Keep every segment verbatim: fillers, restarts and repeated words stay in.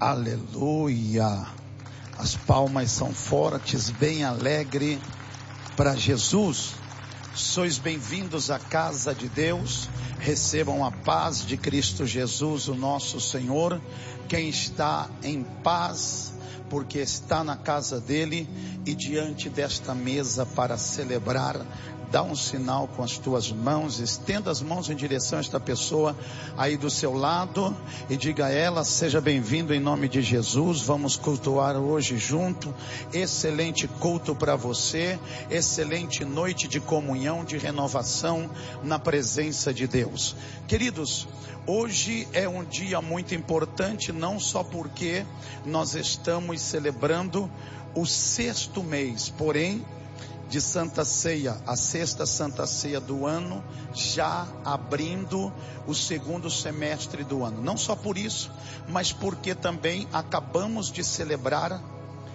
Aleluia. As palmas são fortes, bem alegre para Jesus. Sois bem-vindos à casa de Deus. Recebam a paz de Cristo Jesus, o nosso Senhor. Quem está em paz, porque está na casa dele e diante desta mesa para celebrar, dá um sinal com as tuas mãos, estenda as mãos em direção a esta pessoa aí do seu lado e diga a ela: seja bem-vindo em nome de Jesus. Vamos cultuar hoje junto. Excelente culto para você, excelente noite de comunhão, de renovação na presença de Deus. Queridos, hoje é um dia muito importante, não só porque nós estamos celebrando o sexto mês, porém de Santa Ceia, a sexta Santa Ceia do ano, já abrindo o segundo semestre do ano. Não só por isso, mas porque também acabamos de celebrar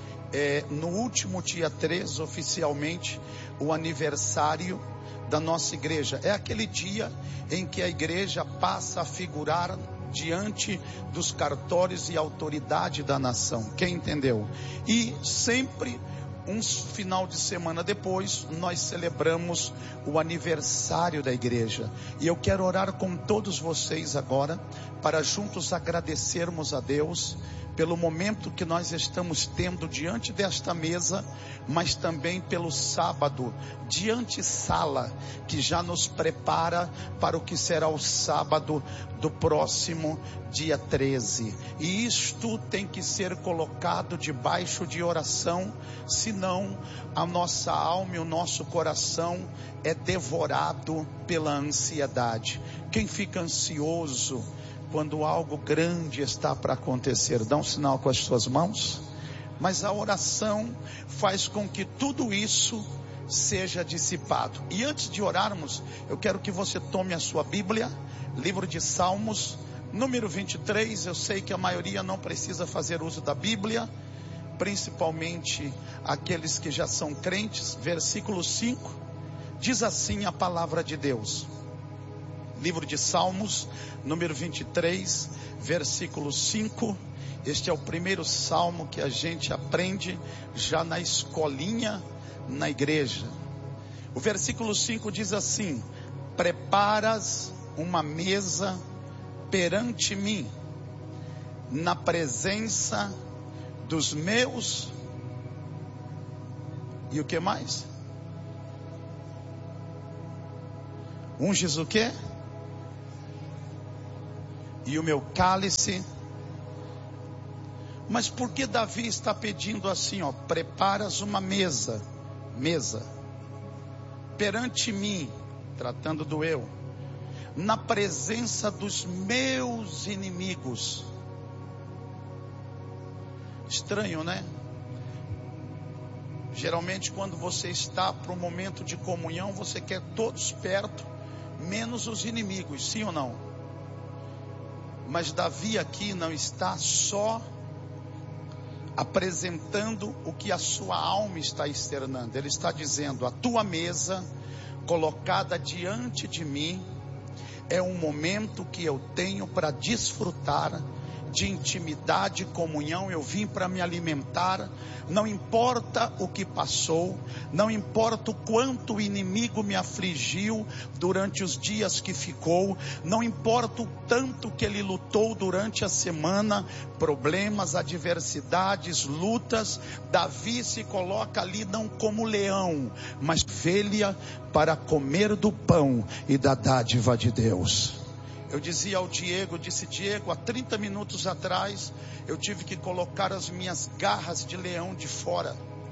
é, no último dia três, oficialmente, o aniversário da nossa igreja. É aquele dia em que a igreja passa a figurar diante dos cartórios e autoridade da nação. Quem entendeu? E sempre um final de semana depois, nós celebramos o aniversário da igreja. E eu quero orar com todos vocês agora, para juntos agradecermos a Deus pelo momento que nós estamos tendo diante desta mesa, mas também pelo sábado, diante sala, que já nos prepara para o que será o sábado do próximo dia treze. E isto tem que ser colocado debaixo de oração, senão a nossa alma e o nosso coração é devorado pela ansiedade. Quem fica ansioso quando algo grande está para acontecer, dá um sinal com as suas mãos. Mas a oração faz com que tudo isso seja dissipado. E antes de orarmos, eu quero que você tome a sua Bíblia, livro de Salmos, número vinte e três. Eu sei que a maioria não precisa fazer uso da Bíblia, principalmente aqueles que já são crentes. Versículo cinco, diz assim a palavra de Deus. Livro de Salmos, número vinte e três, versículo cinco. Este é o primeiro salmo que a gente aprende já na escolinha, na igreja. O versículo cinco diz assim: preparas uma mesa perante mim, na presença dos meus... E o que mais? Unges o quê? E o meu cálice. Mas por que Davi está pedindo assim, ó? Preparas uma mesa, mesa, perante mim, tratando do eu, na presença dos meus inimigos. Estranho, né? Geralmente quando você está para um momento de comunhão, você quer todos perto, menos os inimigos, sim ou não? Mas Davi aqui não está só apresentando o que a sua alma está externando. Ele está dizendo: a tua mesa colocada diante de mim é um momento que eu tenho para desfrutar de intimidade, comunhão. Eu vim para me alimentar. Não importa o que passou, não importa o quanto o inimigo me afligiu durante os dias que ficou, não importa o tanto que ele lutou durante a semana, problemas, adversidades, lutas. Davi se coloca ali não como leão, mas ovelha para comer do pão e da dádiva de Deus. Eu dizia ao Diego, disse: Diego, há trinta minutos atrás, eu tive que colocar as minhas garras de leão de fora.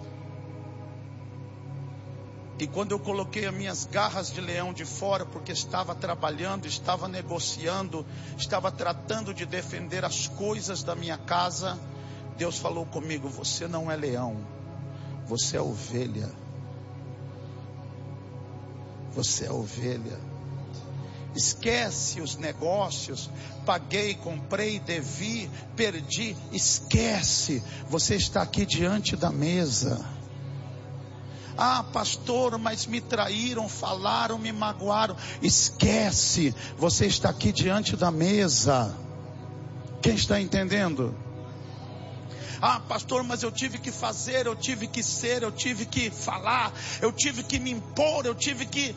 E quando eu coloquei as minhas garras de leão de fora, porque estava trabalhando, estava negociando, estava tratando de defender as coisas da minha casa, Deus falou comigo: você não é leão, você é ovelha. Você é ovelha. Esquece os negócios, paguei, comprei, devi, perdi, esquece, você está aqui diante da mesa. Ah, pastor, mas me traíram, falaram, me magoaram. Esquece, você está aqui diante da mesa. Quem está entendendo? Ah, pastor, mas eu tive que fazer, eu tive que ser, eu tive que falar, eu tive que me impor, eu tive que...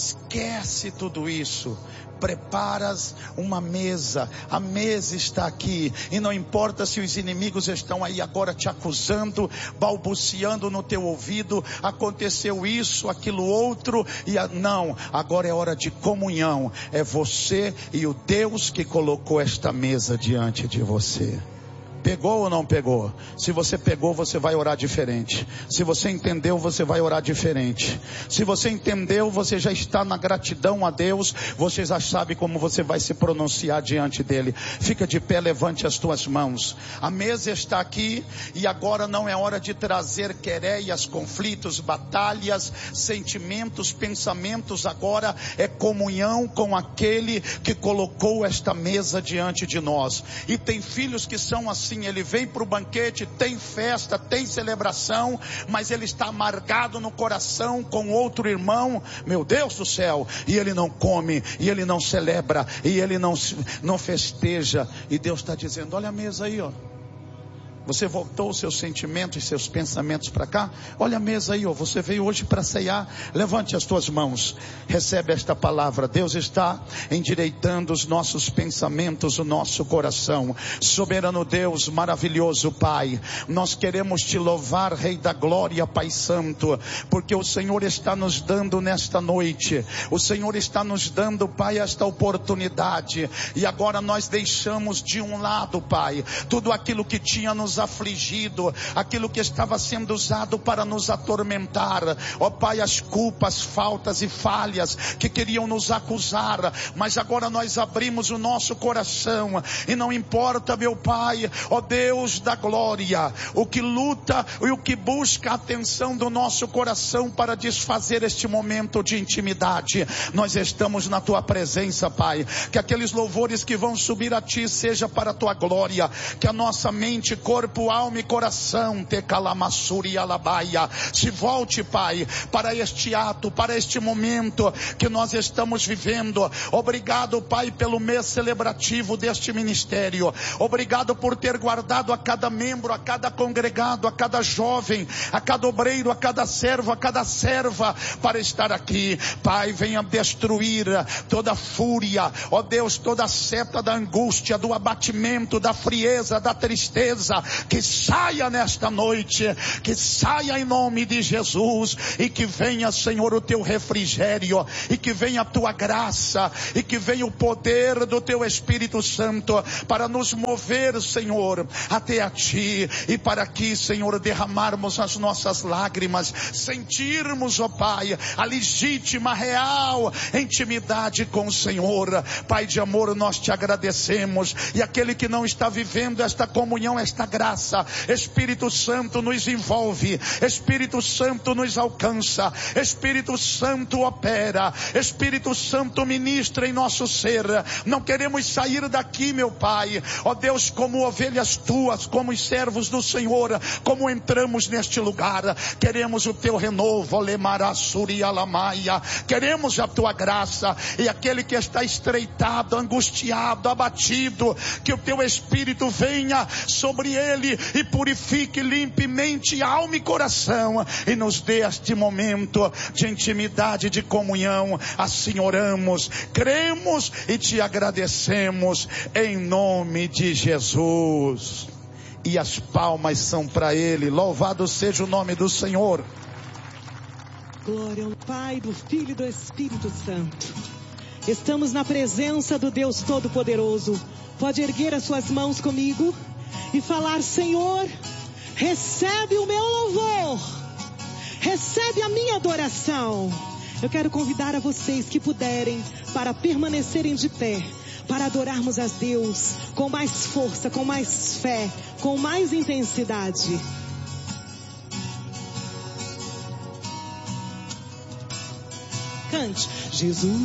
Esquece tudo isso. Preparas uma mesa, a mesa está aqui, e não importa se os inimigos estão aí agora te acusando, balbuciando no teu ouvido, aconteceu isso, aquilo outro, e a, não, agora é hora de comunhão, é você e o Deus que colocou esta mesa diante de você. Pegou ou não pegou? Se você pegou, você vai orar diferente. Se você entendeu, você vai orar diferente. Se você entendeu, você já está na gratidão a Deus, você já sabe como você vai se pronunciar diante dele. Fica de pé, levante as tuas mãos. A mesa está aqui, e agora não é hora de trazer quereias, conflitos, batalhas, sentimentos, pensamentos. Agora é comunhão com aquele que colocou esta mesa diante de nós. E tem filhos que são assim. Ele vem para o banquete, tem festa, tem celebração, mas ele está amargado no coração com outro irmão, meu Deus do céu, e ele não come, e ele não celebra, e ele não, não festeja, e Deus está dizendo, olha a mesa aí, ó. Você voltou os seus sentimentos e seus pensamentos para cá? Olha a mesa aí, ó. Você veio hoje para ceiar. Levante as tuas mãos. Recebe esta palavra. Deus está endireitando os nossos pensamentos, o nosso coração. Soberano Deus, maravilhoso Pai, nós queremos te louvar, Rei da Glória, Pai Santo, porque o Senhor está nos dando nesta noite. O Senhor está nos dando, Pai, esta oportunidade. E agora nós deixamos de um lado, Pai, tudo aquilo que tinha nos afligido, aquilo que estava sendo usado para nos atormentar, ó Pai, as culpas, faltas e falhas que queriam nos acusar, mas agora nós abrimos o nosso coração, e não importa, meu Pai, ó Deus da glória, o que luta e o que busca a atenção do nosso coração para desfazer este momento de intimidade, nós estamos na Tua presença, Pai, que aqueles louvores que vão subir a Ti seja para a Tua glória, que a nossa mente, corpo, alma e coração, te calamassuri alabaia, se volte, Pai, para este ato, para este momento que nós estamos vivendo. Obrigado, Pai, pelo mês celebrativo deste ministério. Obrigado por ter guardado a cada membro, a cada congregado, a cada jovem, a cada obreiro, a cada servo, a cada serva, para estar aqui. Pai, venha destruir toda fúria, ó Deus, toda seta da angústia, do abatimento, da frieza, da tristeza, que saia nesta noite, que saia em nome de Jesus, e que venha, Senhor, o teu refrigério, e que venha a tua graça, e que venha o poder do teu Espírito Santo para nos mover, Senhor, até a ti, e para aqui, Senhor, derramarmos as nossas lágrimas, sentirmos, ó Pai, a legítima, real intimidade com o Senhor. Pai de amor, nós te agradecemos, e aquele que não está vivendo esta comunhão, esta graça, Espírito Santo nos envolve, Espírito Santo nos alcança, Espírito Santo opera, Espírito Santo ministra em nosso ser. Não queremos sair daqui, meu Pai, ó Deus, como ovelhas tuas, como os servos do Senhor, como entramos neste lugar. Queremos o teu renovo, queremos a tua graça, e aquele que está estreitado, angustiado, abatido, que o teu Espírito venha sobre ele e purifique, limpe mente, alma e coração, e nos dê este momento de intimidade, de comunhão. Assim oramos, cremos e te agradecemos em nome de Jesus. E as palmas são para ele. Louvado seja o nome do Senhor. Glória ao Pai, do Filho e do Espírito Santo. Estamos na presença do Deus Todo-Poderoso. Pode erguer as suas mãos comigo e falar: Senhor, recebe o meu louvor, recebe a minha adoração. Eu quero convidar a vocês que puderem para permanecerem de pé, para adorarmos a Deus com mais força, com mais fé, com mais intensidade. Cante. Jesus.